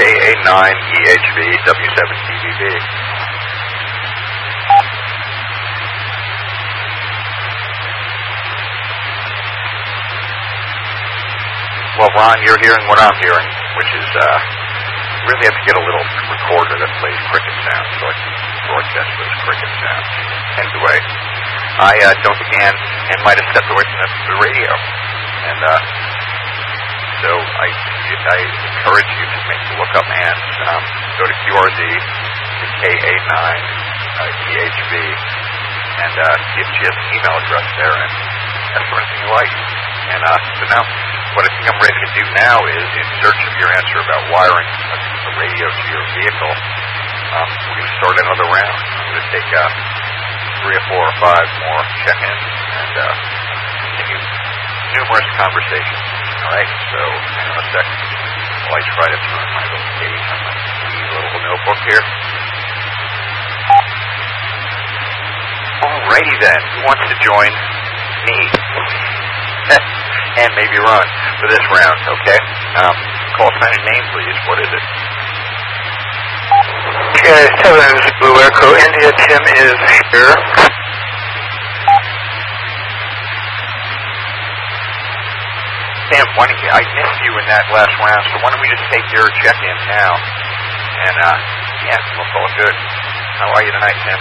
KA9EHV W7TVB. Well, Ron, you're hearing what I'm hearing, which is really have to get a little recorder that plays cricket sounds so I can broadcast those cricket sounds. Anyway, I don't again and might have stepped away from the radio, and so I encourage you to make the look up ants. Go to QRZ, to KA9 EHV, and give Jim an email address there and ask for anything you like. And so now, what I think I'm ready to do now is, in search of your answer about wiring a radio to your vehicle, we're going to start another round. I'm going to take 3 or 4 or 5 more check-ins and continue numerous conversations. All right, so hang on a second while I try to turn my little page on my wee little notebook here. Alrighty then, who wants to join me? And maybe Ron for this round, okay? Call sign and name, please. What is it? TI-7 is Blue Echo India. Tim is here. Sam, why don't you, I missed you in that last round, so why don't we just take your check-in now? And, yeah, we'll call it good. How are you tonight, Tim?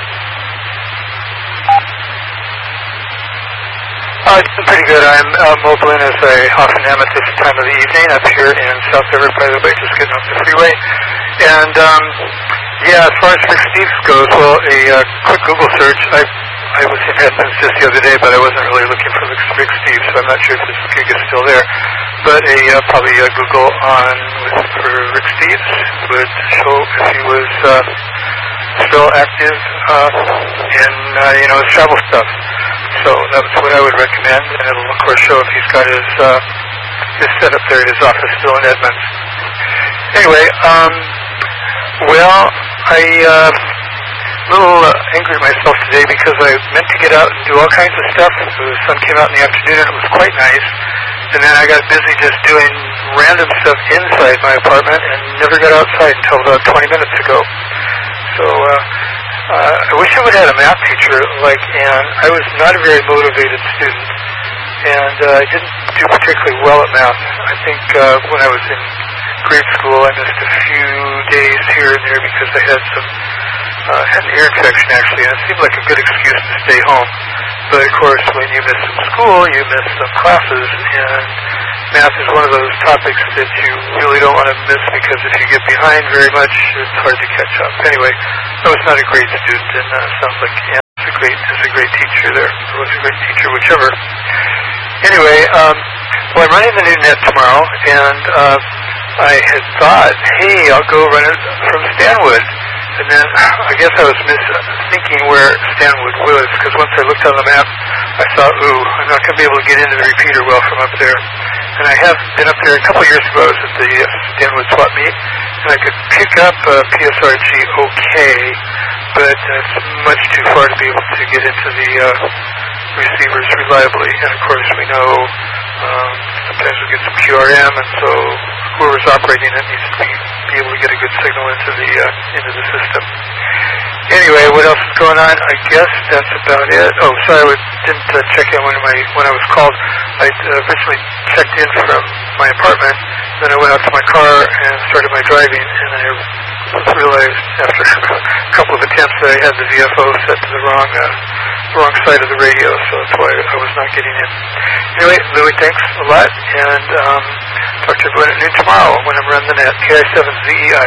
It's been pretty good. I'm mobile in, as I often am at this time of the evening, up here in South Everett, by the way, just getting off the freeway. And, yeah, as far as Rick Steves goes, well, a quick Google search, I was in Edmonds just the other day, but I wasn't really looking for Rick Steves, so I'm not sure if this gig is still there. But probably a Google for Rick Steves would show if he was still active in, his travel stuff. So that's what I would recommend, and it'll of course show if he's got his setup there at his office still in Edmonds. Anyway, well, I a little angry at myself today because I meant to get out and do all kinds of stuff. The sun came out in the afternoon and it was quite nice, and then I got busy just doing random stuff inside my apartment and never got outside until about 20 minutes ago. So I wish I would have had a math teacher like Ann. I was not a very motivated student, and I didn't do particularly well at math. I think when I was in grade school, I missed a few days here and there because I had had an ear infection, actually, and it seemed like a good excuse to stay home. But, of course, when you miss some school, you miss some classes, and math is one of those topics that you really don't want to miss because if you get behind very much, it's hard to catch up. Anyway, I was not a great student, and sounds like Ann is a great teacher there, or was a great teacher, whichever. Anyway, well, I'm running the new net tomorrow, and I had thought, hey, I'll go run it from Stanwood. And then I guess I was thinking where Stanwood was, because once I looked on the map, I thought, ooh, I'm not going to be able to get into the repeater well from up there. And I have been up there a couple of years ago. I was at the Stanwood swap meet, and I could pick up PSRG okay, but it's much too far to be able to get into the receivers reliably. And of course, we know sometimes we get some QRM, and so whoever's operating it needs to be able to get a good signal into the system. Anyway, what else is going on? I guess that's about it. Oh, sorry, I didn't check in when I was called. I originally checked in from my apartment, then I went out to my car and started my driving, and I realized after a couple of attempts that I had the VFO set to the wrong side of the radio, so that's why I was not getting in. Anyway, Louis, thanks a lot, and talk to everyone at noon tomorrow when I'm running the net, TI-7ZEI.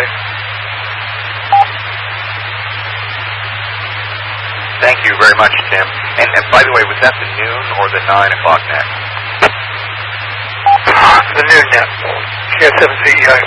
Thank you very much, Tim. And by the way, was that the noon or the 9 o'clock net? The noon net, TI-7ZEI.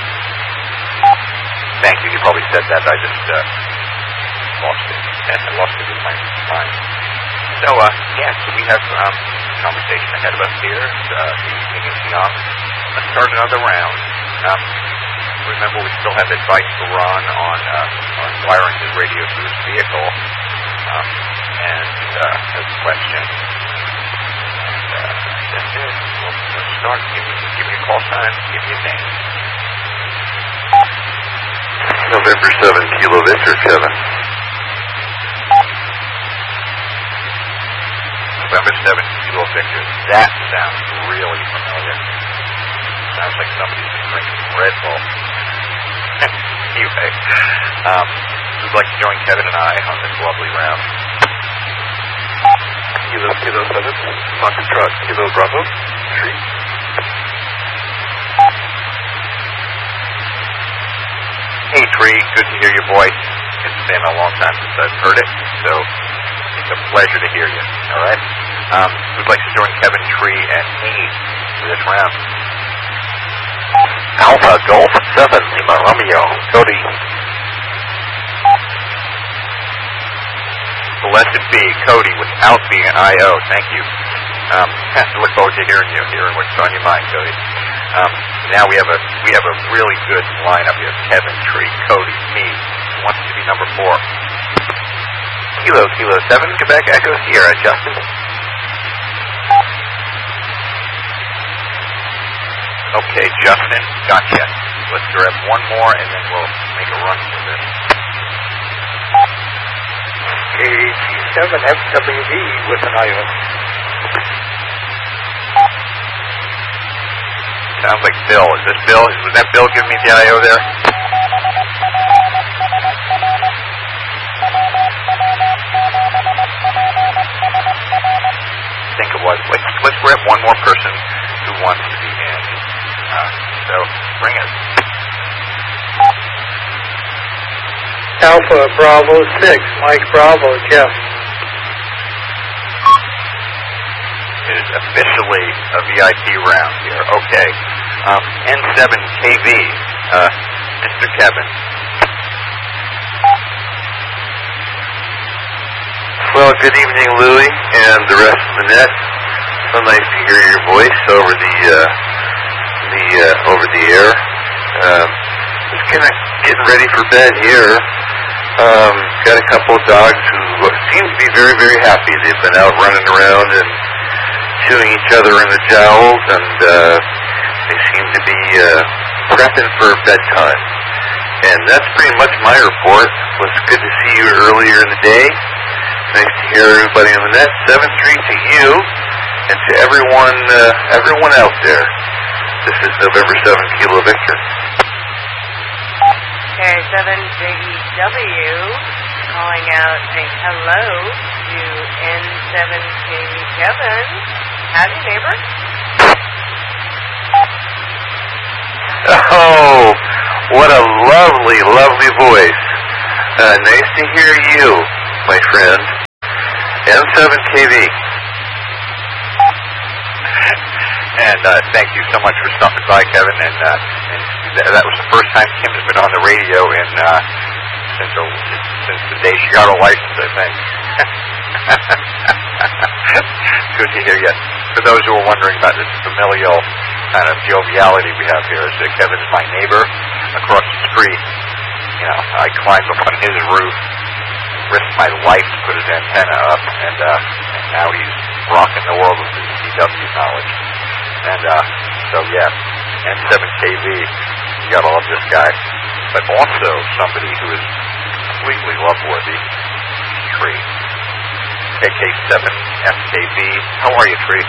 Thank you. You probably said that. I just lost it. And I lost it in my mind. So, yeah, so we have conversation ahead of us here. The evening is young. Let's start another round. Remember, we still have advice for Ron on wiring his radio to his vehicle. And has a question. And that's it. We'll start. Give me a call sign. Give me a name. November 7 Kilo Victor, Kevin. November 7 Kilo Victor. That sounds really familiar. Sounds like somebody's been drinking Red Bull. Anyway, who'd like to join Kevin and I on this lovely round? Kilo 7, Foxtrot, Kilo Bravo, Tree. Hey, Tree, good to hear your voice. It's been a long time since I've heard it, so it's a pleasure to hear you, all right? Who'd like to join Kevin, Tree, and me for this round? Alpha Golf 7, Lima Romeo, Cody. Blessed be Cody without being an I.O. Thank you. Look forward to hearing what's on your mind, Cody. Now we have a really good lineup here. Kevin, Tree, Cody, me. Who wants to be number 4? Kilo 7, Quebec Echo Sierra, Justin. Okay, Justin, gotcha. Let's grab one more and then we'll make a run for this. KG7FWV with an IO. Sounds like Bill. Is this Bill? Was that Bill giving me the I.O. there? I think it was. Let's grab one more person who wants to be in. So bring it. Alpha Bravo 6, Mike Bravo, Jeff. It is officially a VIP round here. Okay. N7KV, Mr. Kevin. Well, good evening, Louie, and the rest of the net. So nice to hear your voice over the air. Just kind of getting ready for bed here. Got a couple of dogs who seem to be very, very happy. They've been out running around and chewing each other in the jowls, and they seem to be prepping for bedtime. And that's pretty much my report. It was good to see you earlier in the day. Nice to hear everybody on the net. 7-3 to you and to everyone out there. This is November 7 Kilo Victor. K7JEW calling out saying hello to N7KV Kevin. Howdy, neighbor. Oh, what a lovely, lovely voice. Nice to hear you, my friend. N7KV. And thank you so much for stopping by, Kevin. And that was the first time Kim has been on the radio since the day she got her license, I think. Good to hear you. For those who are wondering about this familial kind of joviality we have here, is that Kevin's my neighbor across the street. You know, I climbed up on his roof, risked my life to put his antenna up, and now he's rocking the world with his CW knowledge. And so yeah, N7KV, you gotta love this guy. But also somebody who is completely love-worthy, Tree. AK7FKV. How are you, Tree?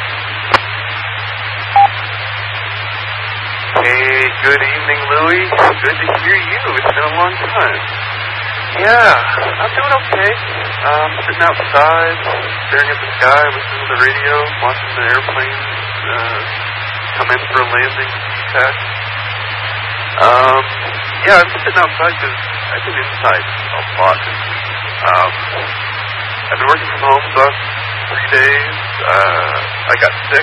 Hey, good evening, Louie. Good to hear you. It's been a long time. Yeah, I'm doing okay. Sitting outside, staring at the sky, listening to the radio, watching the airplanes come in for a landing, CTAC. Yeah, I'm sitting outside because I've been inside a lot this week. I've been working from home the last 3 days. I got sick,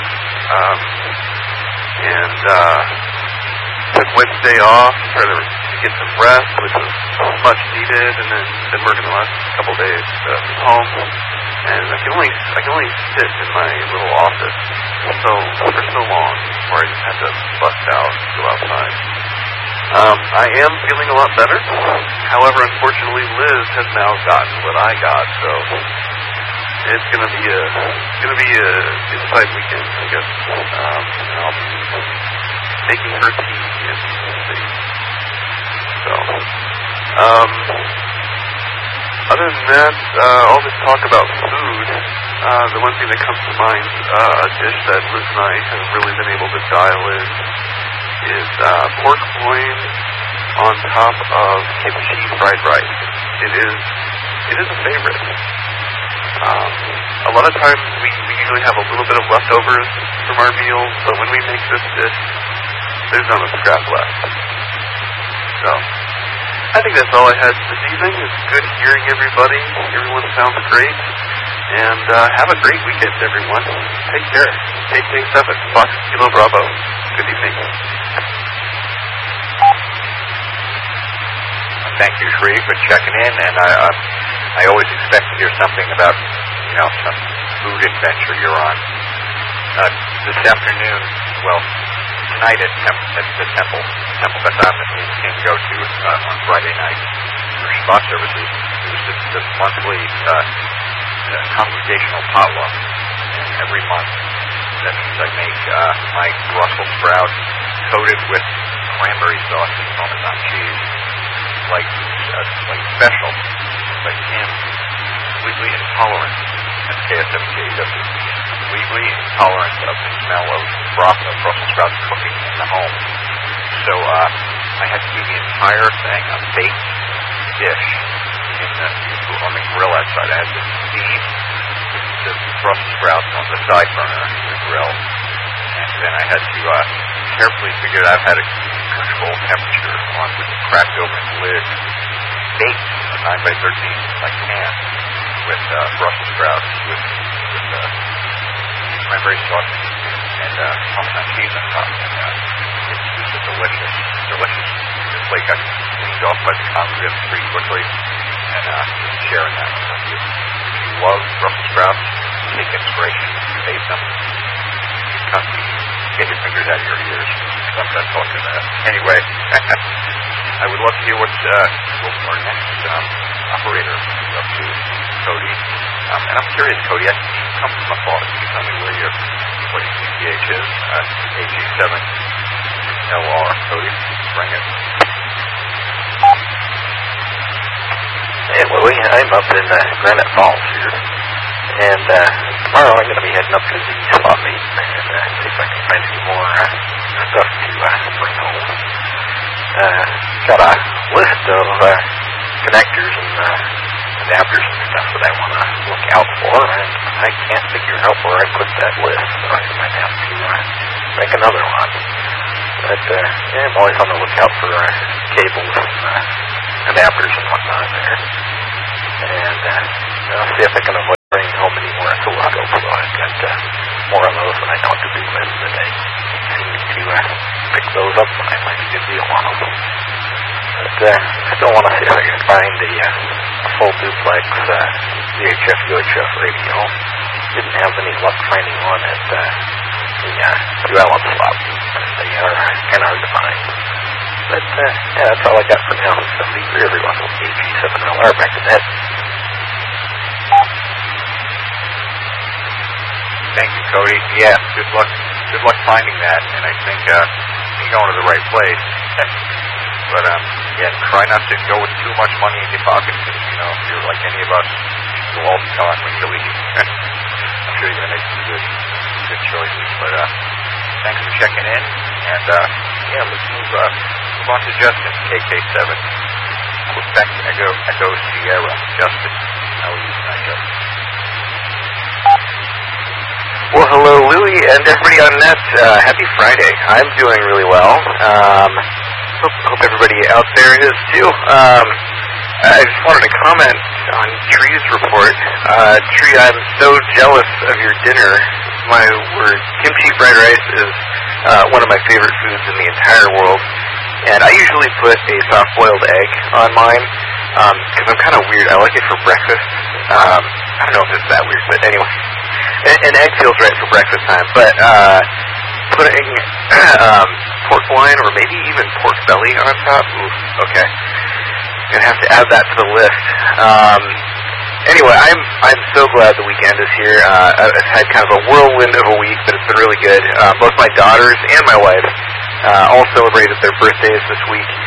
and took Wednesday off to try to get some rest, which was much needed, and then been working the last couple of days from home. And I can only sit in my little office for so long before I just have to bust out and go outside. I am feeling a lot better. However, unfortunately, Liz has now gotten what I got, so it's gonna be a inside weekend, I guess. And I'll be making her tea and we'll see. So Other than that, all this talk about food, the one thing that comes to mind, a dish that Liz and I have really been able to dial in is pork loin on top of kimchi fried rice. It is a favorite. A lot of times we usually have a little bit of leftovers from our meals, but when we make this dish, there's not a scrap left. So, I think that's all I had this evening. It's good hearing everybody. Everyone sounds great. And have a great weekend, everyone. Take care. KK7, Fox Kilo Bravo. Good evening. Thank you, Shree, for checking in. And I always expect to hear something about, some food adventure you're on. This afternoon, tonight at the Temple Beth we came to go to on Friday night for Shabbat services. It was the monthly congregational potluck. And every month, that means I make my Brussels sprouts coated with cranberry sauce and Parmesan cheese, like special, like him, completely intolerant. That's KSMKW. Completely intolerant of the smell of Brussels sprouts cooking in the home. So I had to do the entire thing, a baked dish on the grill outside. I had to steam the Brussels sprouts on the side burner on the grill, and then I had to carefully figure out how to control temperature on with the cracked open lid, baked a 9x13 pan with Brussels sprouts with cranberry sauce and Parmesan cheese on top. And it was a delicious plate. Got cleaned off by the congregants pretty quickly, and just sharing that with you. If you love Brussels sprouts, take inspiration, save them. Get your fingers out of your ears. I'm done talking about it. Anyway, I would love to hear what our next operator is up to, Cody. And I'm curious, Cody, you come from afar. Can you tell me what your CPH is? AG7LR. Cody, bring it. Hey, Louie, I'm up in Granite Falls here. And tomorrow I'm going to be heading up to the swap meet and see if I can find any more stuff to bring home. Got a list of connectors and adapters and stuff that I want to look out for, and I can't figure out where I put that list, so I might have to make another one. But I'm always on the lookout for cables and adapters and whatnot there. And I'll see if I can avoid bringing home any more oscilloscopes, so I've got more of those than I know what to do with, but I seem to pick those up when I find a good deal on them. But I still want to see if I can find a full duplex VHF UHF radio. Didn't have any luck finding one at the New Allen swap. They are kind of hard to find. But that's all I got for now. Somebody for everyone with AG7LR. Back to that. Thank you, Cody. Yeah, good luck finding that, and I think you're going to the right place. But try not to go with too much money in your pocket, because if you're like any of us, you'll all be gone when you leave. I'm sure you're going to make some good choices. But thanks for checking in, and let's move on to Justin, KK7. Quebec Echo Sierra. Justin, how are you tonight, Justin? Well, hello, Louie, and everybody on net. Happy Friday. I'm doing really well. Hope everybody out there is too. I just wanted to comment on Tree's report. Tree, I'm so jealous of your dinner. My word, kimchi fried rice is one of my favorite foods in the entire world. And I usually put a soft-boiled egg on mine because I'm kind of weird. I like it for breakfast. I don't know if it's that weird, but anyway. An egg feels right for breakfast time. But putting pork loin or maybe even pork belly on top, okay. Gonna have to add that to the list. Anyway, I'm so glad the weekend is here. I've had kind of a whirlwind of a week, but it's been really good. Both my daughters and my wife all celebrated their birthdays this week,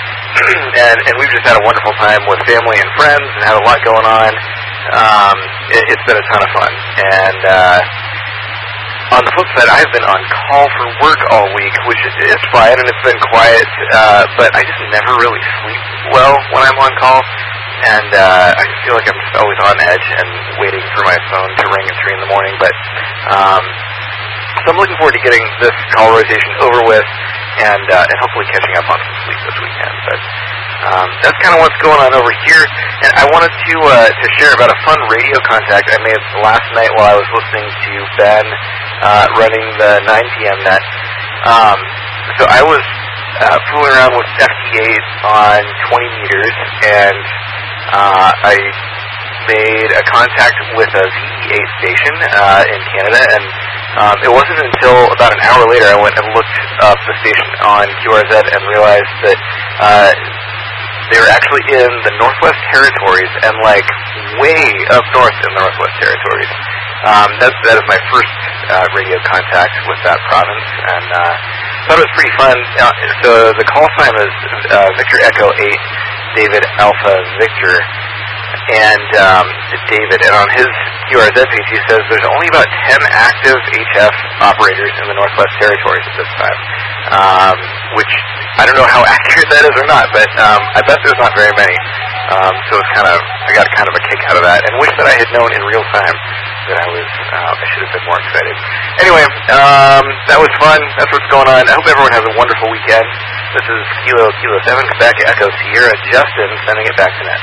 and we've just had a wonderful time with family and friends and had a lot going on. It's been a ton of fun. And on the flip side, I've been on call for work all week, which is fine, and it's been quiet, but I just never really sleep well when I'm on call. And I feel like I'm just always on edge and waiting for my phone to ring at 3 in the morning. But so I'm looking forward to getting this call rotation over with and hopefully catching up on some sleep this weekend. But that's kind of what's going on over here. And I wanted to share about a fun radio contact I made last night while I was listening to Ben running the 9 p.m. net. So I was fooling around with FT8 on 20 meters, and I made a contact with a VE8 station in Canada, and it wasn't until about an hour later I went and looked up the station on QRZ and realized that they were actually in the Northwest Territories, and like way up north in the Northwest Territories. That is my first radio contact with that province, and thought it was pretty fun. So the call sign is Victor Echo 8, David Alpha Victor, and David. And on his QRZ page, he says there's only about 10 active HF operators in the Northwest Territories at this time, which I don't know how accurate that is or not, but I bet there's not very many. So it's I got kind of a kick out of that, and wish that I had known in real time that I should have been more excited. Anyway, that was fun. That's what's going on. I hope everyone has a wonderful weekend. This is Kilo 7, Quebec Echo Sierra, Justin, sending it back to Net.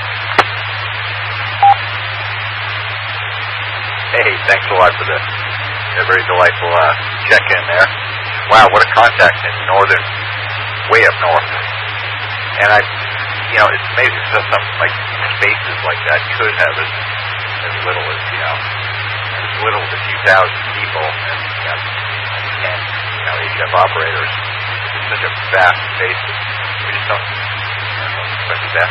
Hey, thanks a lot for the very delightful check-in there. Wow, what a contact in northern, way up north. And it's amazing that something like spaces like that could have as little as, a few thousand people and HF operators. It's such a vast space that we just don't expect that.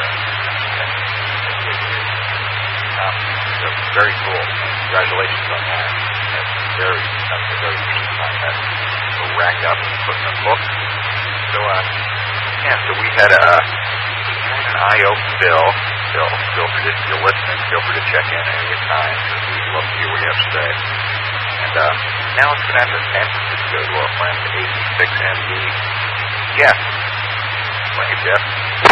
So very cool. Congratulations on that. That's a very interesting content. So racked up and put in a book. So so we had an IO Bill. Bill, if you're listening, feel free to check in at any time. We'd love to hear what you have to say. And now let's go down to San Francisco to our friend AC6MD. Jeff. Thank you, Jeff.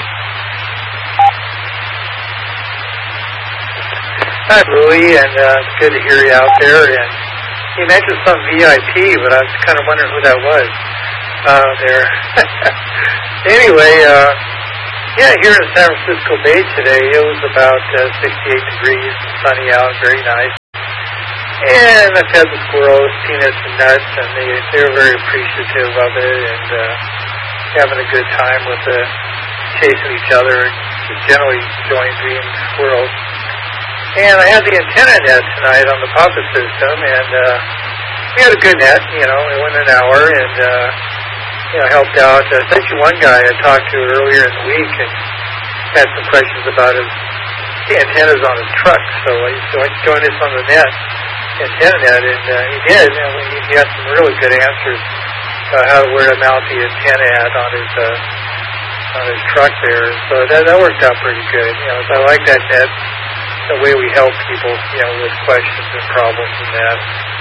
Hi, Louie, and it's good to hear you out there. And you mentioned some VIP, but I was kind of wondering who that was there. Anyway, here in San Francisco Bay today, it was about 68 degrees and sunny out, very nice. And I fed the squirrels peanuts and nuts, and they were very appreciative of it and having a good time with chasing each other and generally enjoying being squirrels. And I had the antenna net tonight on the Papa system, and we had a good net, it went an hour, and helped out. I sent you one guy I talked to earlier in the week and had some questions about his antennas on his truck, so I joined us on the net, antenna net, and he did, and he had some really good answers about where to mount the antenna at on his truck there, so that worked out pretty good. So I like that net, the way we help people, with questions and problems and that.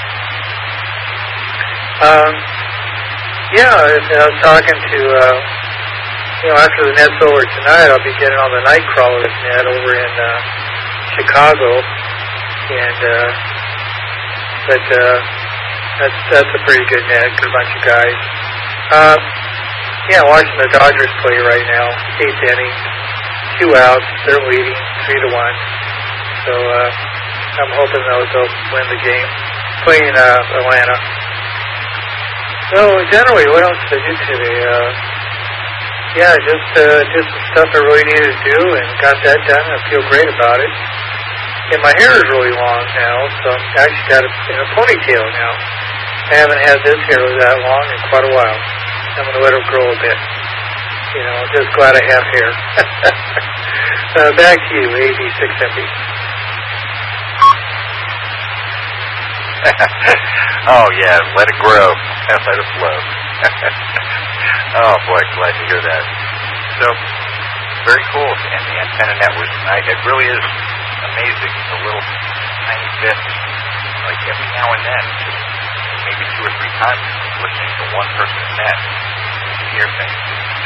I was talking to, after the net's over tonight, I'll be getting on the Nightcrawlers net over in Chicago, and that's a pretty good net, good bunch of guys. Watching the Dodgers play right now, 8th inning, 2 outs, they're leading 3-1. So I'm hoping they'll win the game, playing Atlanta. So generally, what else did I do today? Just some stuff I really needed to do, and got that done. I feel great about it. And my hair is really long now, so I actually got it in a ponytail now. I haven't had this hair that long in quite a while. I'm going to let it grow a bit. I'm just glad I have hair. Back to you, AB6MB. Oh, yeah, let it grow. Let it flow. Oh, boy, glad to hear that. So, very cool, and the antenna network tonight, it really is amazing. The little tiny bits, like every now and then, just maybe 2 or 3 times, listening to one person's net, you can hear things.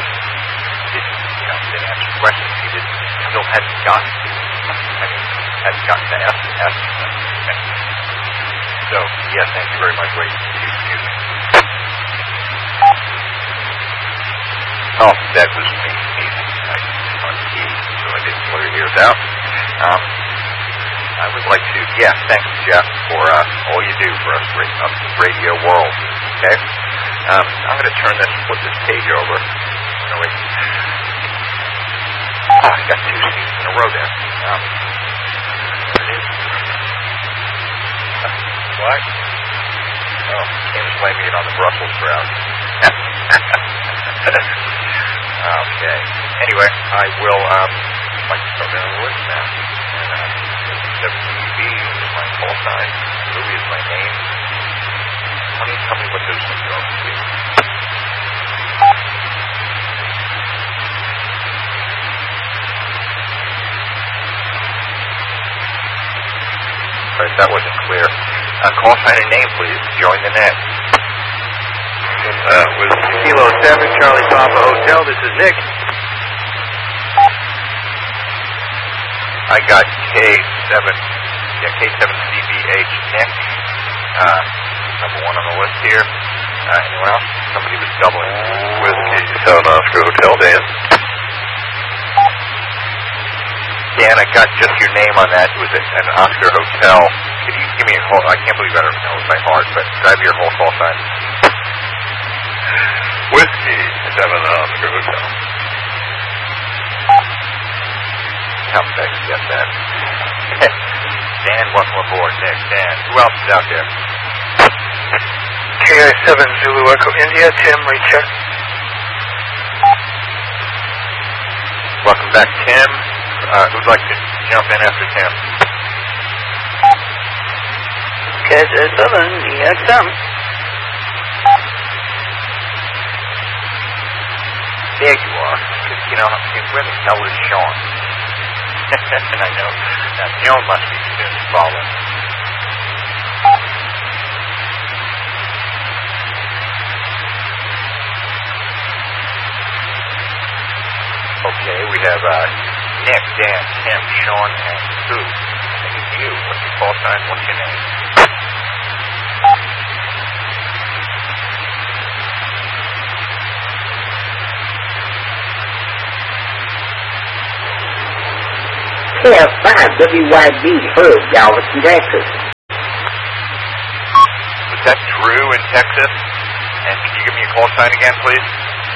Didn't answer questions he still hadn't gotten to. Hadn't gotten to ask them. So, yes, thank you very much. Wait, excuse me. Oh, that was me sneezing. I on E, so I didn't clear your ears out. I would like to, thanks, Jeff, for all you do for us up in the radio world. Okay? I'm going to flip this page over. No, wait. I got 2 sneezes in a row there. There it is. What? Oh, Kim's blaming it on the Brussels sprouts. Okay. Anyway, I will like to start down the list now. And WB is my call sign. Louie is my name. Why don't you tell me what those things are, please? Right, that wasn't clear. Call sign and name, please. Join the net. With Kilo 7, Charlie Papa Hotel, this is Nick. I got K7CBH Nick. Number 1 on the list here. Anyone else? Somebody was doubling. With K7 Oscar Hotel, Dan. Dan, I got just your name on that. It was an Oscar Hotel. Can you give me a whole, I can't believe I don't know it by heart, but can I have your whole call sign? Whiskey 7 Oscar Hotel. How did I forget that? Dan, welcome aboard. Nick, Dan. Who else is out there? KI7 Zulu Echo India, Tim, recheck. Welcome back, Tim. Who'd like to jump in after Tim? KI7, EXM. There you are. Where the hell is Sean? And I know that Sean must be soon following. Okay, we have Nick, Dan, Tim, Sean, and Sue. I think it's you. What's your call sign? What's your name? KF5WYB Herb, Galveston, Texas. Was that Drew in Texas? And can you give me a call sign again, please?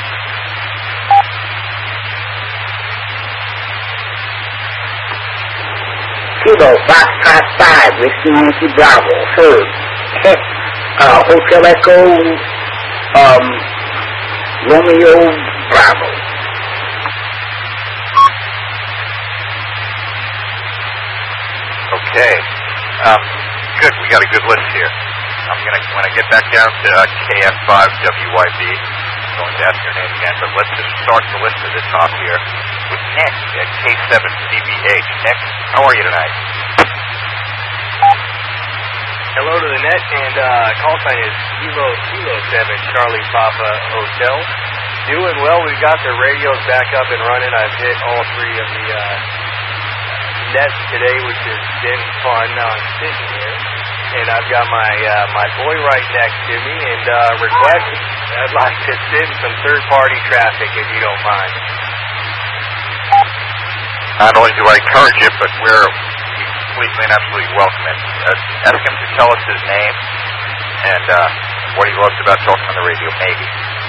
Kilo 555, Whiskey Yankee Bravo, Herb. Hotel Echo, Romeo Bravo. Okay. Good. We got a good list here. When I get back down to KF5WYB, I'm going to ask your name again, but let's just start the list at the top here with Nick at K7CBH. Nick, how are you tonight? Hello to the net, and call sign is Kilo 7, Charlie Papa Hotel. Doing well. We got the radios back up and running. I've hit all 3 of the nets today, which has been fun. Now I'm sitting here, and I've got my boy right next to me, and requesting I'd like to send some third-party traffic, if you don't mind. Not only do I encourage it, but we're completely and absolutely welcome it. Ask him to tell us his name and what he loves about talking on the radio, maybe.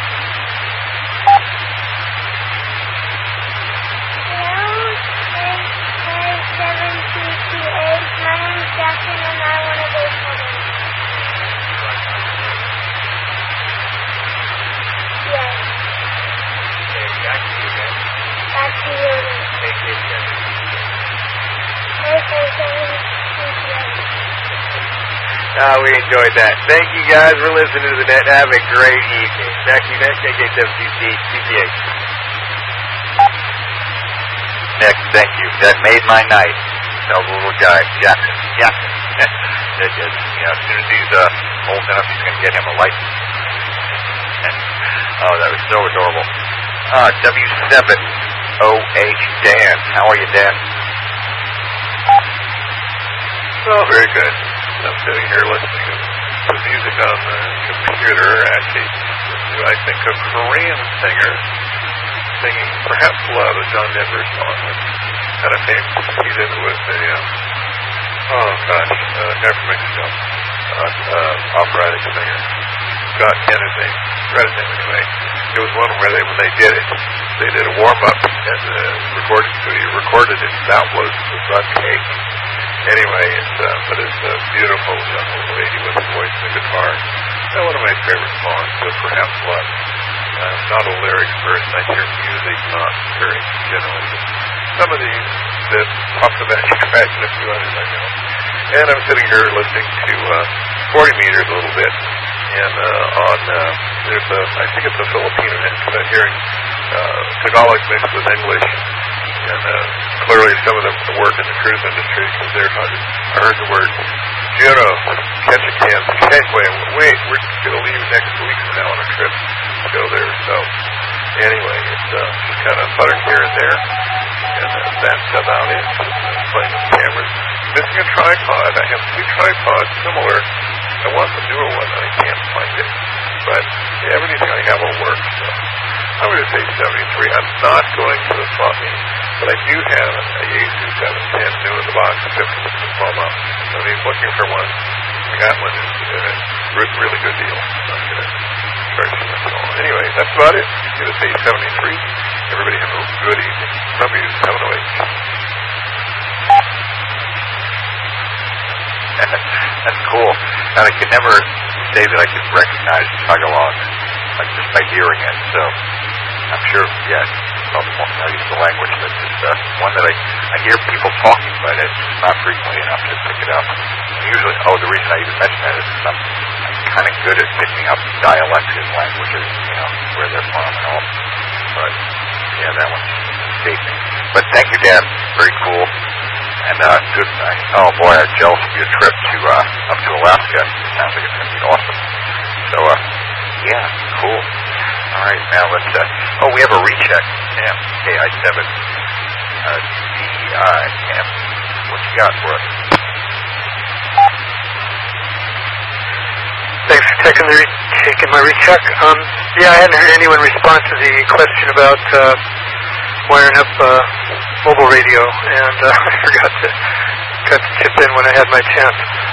We enjoyed that. Thank you guys for listening to the net. Have a great evening. Back to you next, KK7CBH. Thank you. That made my night. Tell the little guy, Jackson. As soon as he's old enough, he's going to get him a license. Oh, that was so adorable. W7OH Dan. How are you, Dan? Oh, very good. I'm sitting here listening to the music on the computer. Actually, I think a Korean singer singing perhaps a lot of John Denver song. Kind of famous. He's in with a, guy from Mexico. Operatic singer. Scott Ken his name. Read his name anyway. It was one where when they did it, they did a warm-up and the recording studio recorded it. That was the Sun Cake. Anyway, but it's a beautiful young lady with a voice and a guitar. One of my favorite songs, so perhaps one. Not a lyrics person. I hear music, not very generally. Some of these that off the magic track and a few others I know. And I'm sitting here listening to 40 meters a little bit. And there's I think it's a Filipino hit, because I'm hearing Tagalog mixed with English. And clearly some of them work in the cruise industry, because I heard the word Juno, catch a can, wait, we're going to leave next week from now on a trip to go there. So anyway, it's just kind of butter here and there. And that's about it. Playing with cameras. Missing a tripod. I have 2 tripods similar. I want the newer one, and I can't find it. But everything I have will work. So I'm going to say 73. I'm not going to the swap meet, but I do have a Yaesu 710 new in the box, 50 diploma. So he's looking for one. I got one. It's a really good deal. So I'm going to charge him and so on. Anyway, that's about it. I'm going to say 73. Everybody have a good evening. W7OH. That's cool. And I could never say that I could recognize Tagalog just by hearing it. So I'm sure, probably won't know use the language, but just one that I hear people talking, but it's not frequently enough to pick it up. And usually, the reason I even mention that is because I'm kind of good at picking up dialects in languages, where they're from and all. But that one escaped me. But thank you, Dan. Very cool. And good. Oh boy, I'm jealous of your trip to up to Alaska. It sounds like it's going to be awesome. So cool. All right, now let's. We have a recheck. KI7 DIM. What you got for us? Thanks for taking my recheck. I hadn't heard anyone respond to the question about wiring up mobile radio, and I forgot to chip in when I had my chance.